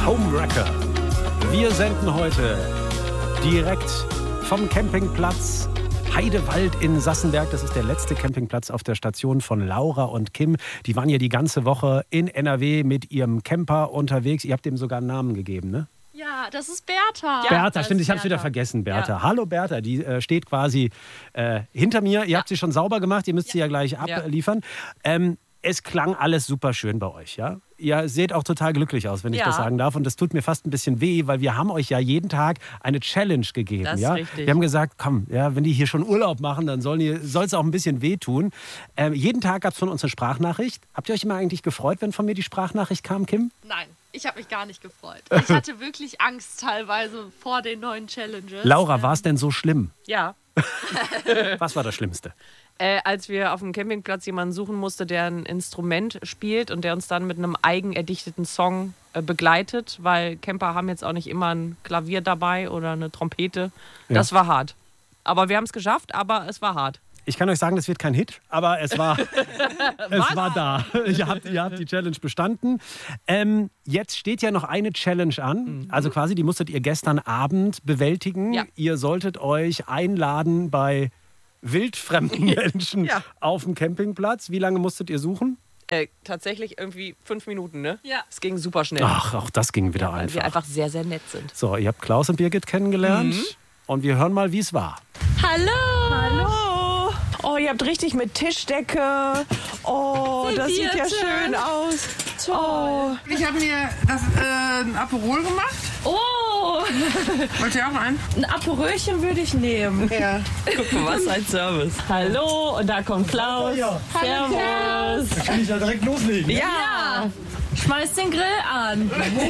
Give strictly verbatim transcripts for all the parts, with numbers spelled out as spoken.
Homewrecker. Wir senden heute direkt vom Campingplatz Heidewald in Sassenberg. Das ist der letzte Campingplatz auf der Station von Laura und Kim. Die waren ja die ganze Woche in N R W mit ihrem Camper unterwegs. Ihr habt dem sogar einen Namen gegeben, ne? Ja, das ist Bertha. Ja, Bertha, stimmt, ich habe es wieder vergessen, Bertha. Ja. Hallo Bertha, die äh, steht quasi äh, hinter mir. Ihr ja. habt sie schon sauber gemacht, ihr müsst ja. sie ja gleich abliefern. Ja. Ähm, es klang alles super schön bei euch, ja? Ihr seht auch total glücklich aus, wenn ich ja. das sagen darf. Und das tut mir fast ein bisschen weh, weil wir haben euch ja jeden Tag eine Challenge gegeben. Das ist ja? richtig. Wir haben gesagt, komm, ja, wenn die hier schon Urlaub machen, dann soll es auch ein bisschen wehtun. Ähm, jeden Tag gab es von uns eine Sprachnachricht. Habt ihr euch immer eigentlich gefreut, wenn von mir die Sprachnachricht kam, Kim? Nein, ich habe mich gar nicht gefreut. Ich hatte wirklich Angst teilweise vor den neuen Challenges. Laura, war es denn so schlimm? Ja. Was war das Schlimmste? Äh, als wir auf dem Campingplatz jemanden suchen mussten, der ein Instrument spielt und der uns dann mit einem eigen erdichteten Song äh, begleitet, weil Camper haben jetzt auch nicht immer ein Klavier dabei oder eine Trompete. Ja. Das war hart. Aber wir haben es geschafft, aber es war hart. Ich kann euch sagen, das wird kein Hit, aber es war, es war da. Ihr habt, ihr habt die Challenge bestanden. Ähm, jetzt steht ja noch eine Challenge an. Mhm. Also quasi, die musstet ihr gestern Abend bewältigen. Ja. Ihr solltet euch einladen bei wildfremden Menschen ja. auf dem Campingplatz. Wie lange musstet ihr suchen? Äh, tatsächlich irgendwie fünf Minuten, ne? Ja. Es ging super schnell. Ach, auch das ging wieder ja, weil einfach. wir einfach sehr, sehr nett sind. So, ihr habt Klaus und Birgit kennengelernt. Mhm. Und wir hören mal, wie es war. Hallo! Hallo! Oh, ihr habt richtig mit Tischdecke. Oh, das sieht ja schön aus. Toll. Oh. Ich habe mir das, äh, ein Aperol gemacht. Oh! Wollt ihr auch einen? Ein Aperolchen würde ich nehmen. Ja. Guck mal, was ein Service. Hallo, und da kommt Klaus. Ja. Servus. Da kann ich ja direkt loslegen. Ja. ja. Schmeiß den Grill an.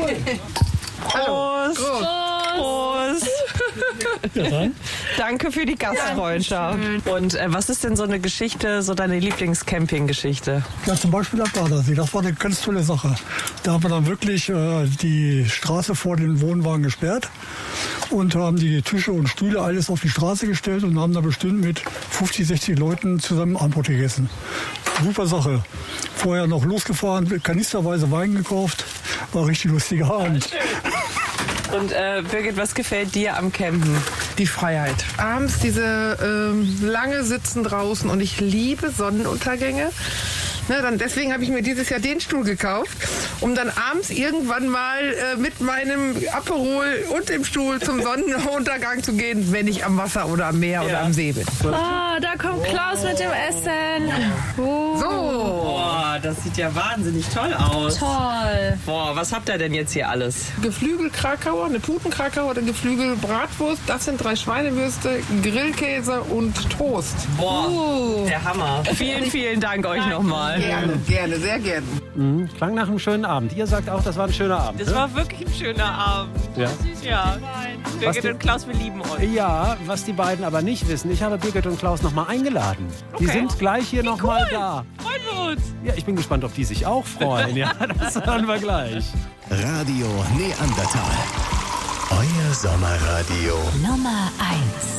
Prost. Prost. Prost. Ja, Danke für die Gastfreundschaft. Und äh, was ist denn so eine Geschichte, so deine Lieblingscamping-Geschichte? ja, zum Beispiel der Gardasee. Das war eine ganz tolle Sache. Da haben wir dann wirklich äh, die Straße vor den Wohnwagen gesperrt und haben die Tische und Stühle alles auf die Straße gestellt und haben da bestimmt mit fünfzig, sechzig Leuten zusammen Abendbrot gegessen. Super Sache. Vorher noch losgefahren, kanisterweise Wein gekauft. War ein richtig lustiger Abend. Und äh, Birgit, was gefällt dir am Campen? Die Freiheit. Abends diese ähm, lange Sitzen draußen und ich liebe Sonnenuntergänge. Ne, dann deswegen habe ich mir dieses Jahr den Stuhl gekauft, um dann abends irgendwann mal äh, mit meinem Aperol und dem Stuhl zum Sonnenuntergang zu gehen, wenn ich am Wasser oder am Meer ja. oder am See bin. Ah, da kommt Klaus mit dem Essen. Oh. So. Boah, das sieht ja wahnsinnig toll aus. Toll. Boah, was habt ihr denn jetzt hier alles? Geflügel-Krakauer, eine Putenkrakauer, eine Geflügel-Bratwurst, das sind drei Schweinewürste, Grillkäse und Toast. Boah, uh. der Hammer. Vielen, vielen Dank euch nochmal. Gerne, gerne, sehr gerne. Mhm, klang nach einem schönen Abend. Ihr sagt auch, das war ein schöner Abend. Das ne? war wirklich ein schöner Abend. Ja. Ja. Birgit die, und Klaus, wir lieben euch. Ja, was die beiden aber nicht wissen, ich habe Birgit und Klaus nochmal eingeladen. Die Okay. sind gleich hier nochmal cool. da. Freuen wir uns. Ja, ich bin gespannt, ob die sich auch freuen. Ja, das hören wir gleich. Radio Neandertal. Euer Sommerradio. Nummer eins.